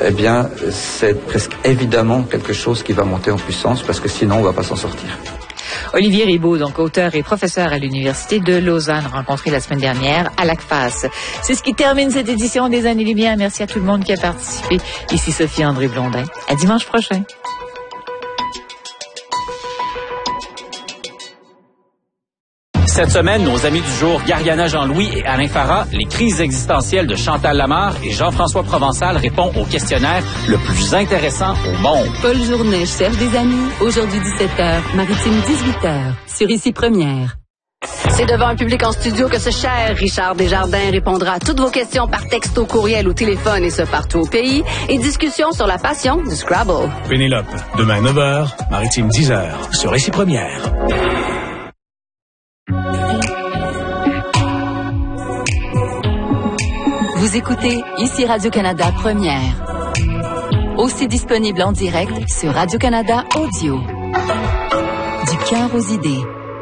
eh bien, c'est presque évidemment quelque chose qui va monter en puissance parce que sinon, on ne va pas s'en sortir. Olivier Ribaud, donc auteur et professeur à l'Université de Lausanne, rencontré la semaine dernière à l'ACFAS. C'est ce qui termine cette édition des Années Libyens. Merci à tout le monde qui a participé. Ici Sophie André Blondin. À dimanche prochain. Cette semaine, nos amis du jour, Gariana Jean-Louis et Alain Farah, les crises existentielles de Chantal Lamarre et Jean-François Provençal répond au questionnaire le plus intéressant au monde. Paul Journet cherche des amis. Aujourd'hui 17h, Maritime 18h, sur Ici Première. C'est devant un public en studio que ce cher Richard Desjardins répondra à toutes vos questions par texto, courriel ou téléphone et ce partout au pays. Et discussion sur la passion du Scrabble. Pénélope, demain 9h, Maritime 10h, sur Ici Première. Vous écoutez Ici Radio-Canada Première. Aussi disponible en direct sur Radio-Canada Audio. Du cœur aux idées.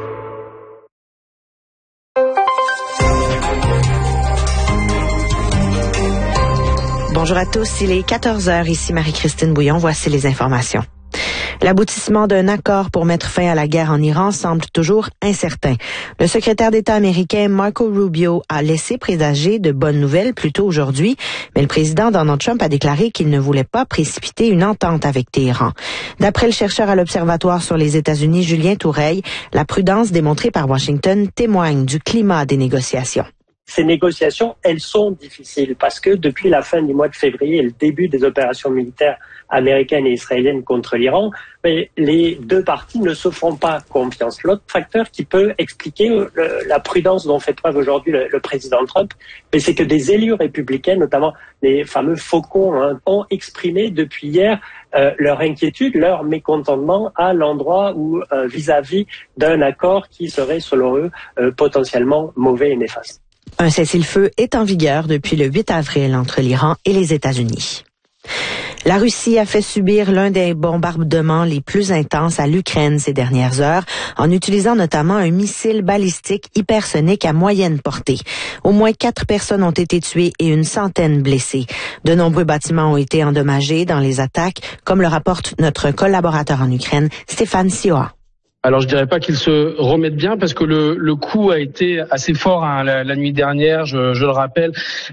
Bonjour à tous, il est 14h, ici Marie-Christine Bouillon, voici les informations. L'aboutissement d'un accord pour mettre fin à la guerre en Iran semble toujours incertain. Le secrétaire d'État américain Marco Rubio a laissé présager de bonnes nouvelles plus tôt aujourd'hui, mais le président Donald Trump a déclaré qu'il ne voulait pas précipiter une entente avec Téhéran. D'après le chercheur à l'Observatoire sur les États-Unis, Julien Toureille, la prudence démontrée par Washington témoigne du climat des négociations. Ces négociations, elles sont difficiles parce que depuis la fin du mois de février et le début des opérations militaires américaines et israéliennes contre l'Iran, les deux parties ne se font pas confiance. L'autre facteur qui peut expliquer la prudence dont fait preuve aujourd'hui le président Trump, c'est que des élus républicains, notamment les fameux faucons, ont exprimé depuis hier leur inquiétude, leur mécontentement à l'endroit où vis-à-vis d'un accord qui serait, selon eux, potentiellement mauvais et néfaste. Un cessez-le-feu est en vigueur depuis le 8 avril entre l'Iran et les États-Unis. La Russie a fait subir l'un des bombardements les plus intenses à l'Ukraine ces dernières heures, en utilisant notamment un missile balistique hypersonique à moyenne portée. Au moins 4 personnes ont été tuées et une centaine blessées. De nombreux bâtiments ont été endommagés dans les attaques, comme le rapporte notre collaborateur en Ukraine, Stéphane Sioa. Alors je dirais pas qu'ils se remettent bien parce que le coup a été assez fort la nuit dernière, je le rappelle,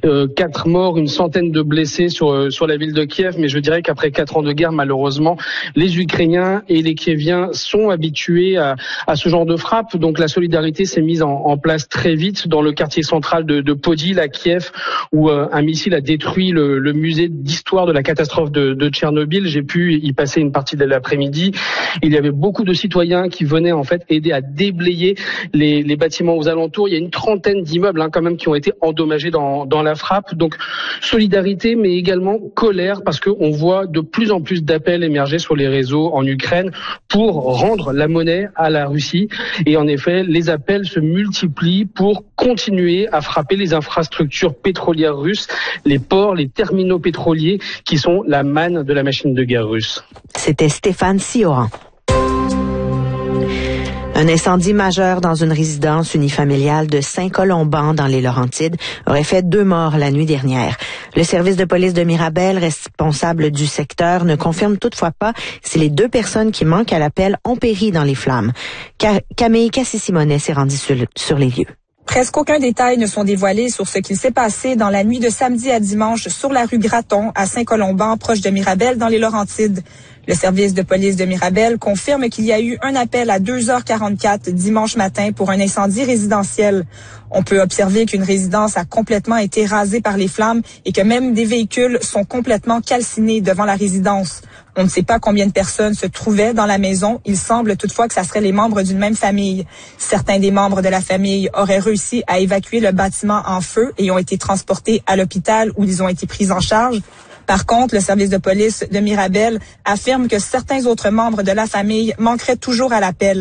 4 morts, une centaine de blessés sur la ville de Kiev, mais je dirais qu'après 4 ans de guerre, malheureusement, les Ukrainiens et les Kieviens sont habitués à ce genre de frappe, donc la solidarité s'est mise en place très vite dans le quartier central de Podil à Kiev, où un missile a détruit le musée d'histoire de la catastrophe de Tchernobyl. J'ai pu y passer une partie de l'après-midi. Il y avait beaucoup de citoyens qui venaient en fait aider à déblayer les bâtiments aux alentours. Il y a une trentaine d'immeubles quand même qui ont été endommagés dans la frappe. Donc solidarité, mais également colère, parce qu'on voit de plus en plus d'appels émerger sur les réseaux en Ukraine pour rendre la monnaie à la Russie. Et en effet, les appels se multiplient pour continuer à frapper les infrastructures pétrolières russes, les ports, les terminaux pétroliers qui sont la manne de la machine de guerre russe. C'était Stéphane Sioran. Un incendie majeur dans une résidence unifamiliale de Saint-Colomban dans les Laurentides aurait fait 2 morts la nuit dernière. Le service de police de Mirabel, responsable du secteur, ne confirme toutefois pas si les 2 personnes qui manquent à l'appel ont péri dans les flammes. Camille Cassis-Simonet s'est rendue sur les lieux. Presque aucun détail ne sont dévoilés sur ce qu'il s'est passé dans la nuit de samedi à dimanche sur la rue Graton à Saint-Colomban, proche de Mirabel, dans les Laurentides. Le service de police de Mirabel confirme qu'il y a eu un appel à 2h44 dimanche matin pour un incendie résidentiel. On peut observer qu'une résidence a complètement été rasée par les flammes et que même des véhicules sont complètement calcinés devant la résidence. On ne sait pas combien de personnes se trouvaient dans la maison. Il semble toutefois que ça serait les membres d'une même famille. Certains des membres de la famille auraient réussi à évacuer le bâtiment en feu et ont été transportés à l'hôpital où ils ont été pris en charge. Par contre, le service de police de Mirabel affirme que certains autres membres de la famille manqueraient toujours à l'appel.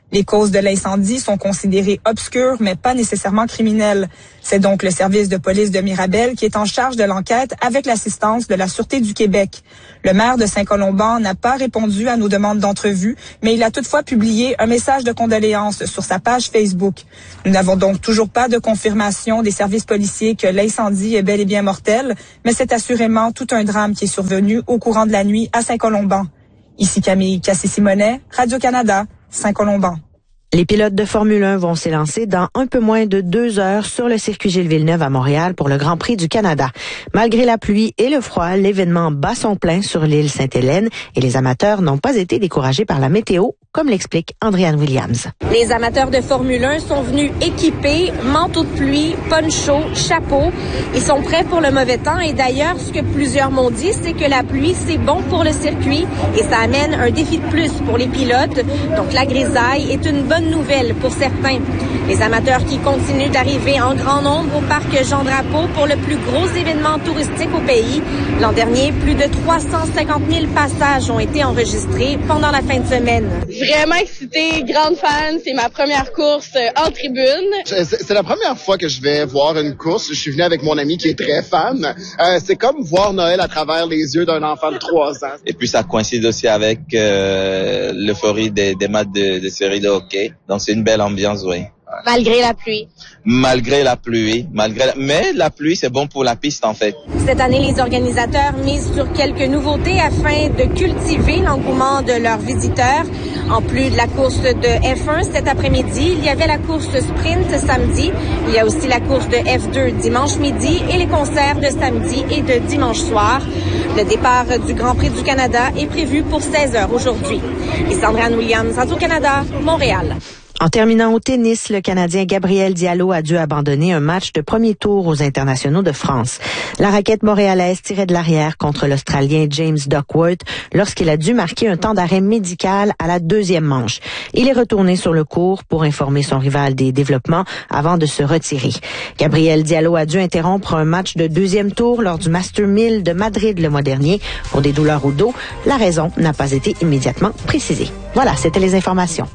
Les causes de l'incendie sont considérées obscures, mais pas nécessairement criminelles. C'est donc le service de police de Mirabel qui est en charge de l'enquête avec l'assistance de la Sûreté du Québec. Le maire de Saint-Colomban n'a pas répondu à nos demandes d'entrevue, mais il a toutefois publié un message de condoléances sur sa page Facebook. Nous n'avons donc toujours pas de confirmation des services policiers que l'incendie est bel et bien mortel, mais c'est assurément tout un drame qui est survenu au courant de la nuit à Saint-Colomban. Ici Camille Cassé-Simonet, Radio-Canada, Saint-Colomban. Les pilotes de Formule 1 vont s'élancer dans un peu moins de 2 heures sur le circuit Gilles-Villeneuve à Montréal pour le Grand Prix du Canada. Malgré la pluie et le froid, l'événement bat son plein sur l'île Sainte-Hélène et les amateurs n'ont pas été découragés par la météo, comme l'explique Andréane Williams. Les amateurs de Formule 1 sont venus équipés, manteau de pluie, poncho, chapeau. Ils sont prêts pour le mauvais temps et d'ailleurs, ce que plusieurs m'ont dit, c'est que la pluie, c'est bon pour le circuit et ça amène un défi de plus pour les pilotes. Donc la grisaille est une bonne nouvelle pour certains. Les amateurs qui continuent d'arriver en grand nombre au parc Jean-Drapeau pour le plus gros événement touristique au pays. L'an dernier, plus de 350 000 passages ont été enregistrés pendant la fin de semaine. Vraiment excitée, grande fan. C'est ma première course en tribune. C'est la première fois que je vais voir une course. Je suis venu avec mon ami qui est très fan. C'est comme voir Noël à travers les yeux d'un enfant de 3 ans. Et puis ça coïncide aussi avec l'euphorie des matchs de série de hockey. Donc c'est une belle ambiance, oui. Malgré la pluie. Malgré la pluie, mais la pluie c'est bon pour la piste en fait. Cette année, les organisateurs misent sur quelques nouveautés afin de cultiver l'engouement de leurs visiteurs. En plus de la course de F1 cet après-midi, il y avait la course sprint samedi. Il y a aussi la course de F2 dimanche midi et les concerts de samedi et de dimanche soir. Le départ du Grand Prix du Canada est prévu pour 16h aujourd'hui. Ici Andréane Williams, Radio-Canada, Montréal. En terminant au tennis, le Canadien Gabriel Diallo a dû abandonner un match de premier tour aux internationaux de France. La raquette montréalaise tirait de l'arrière contre l'Australien James Duckworth lorsqu'il a dû marquer un temps d'arrêt médical à la 2e manche. Il est retourné sur le court pour informer son rival des développements avant de se retirer. Gabriel Diallo a dû interrompre un match de 2e tour lors du Master 1000 de Madrid le mois dernier pour des douleurs au dos. La raison n'a pas été immédiatement précisée. Voilà, c'était les informations.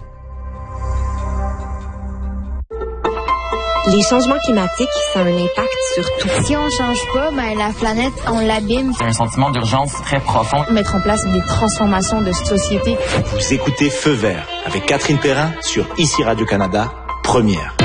Les changements climatiques, ça a un impact sur tout. Si on change pas, la planète, on l'abîme. C'est un sentiment d'urgence très profond. Mettre en place des transformations de société. Vous écoutez Feu vert avec Catherine Perrin sur ICI Radio-Canada, première.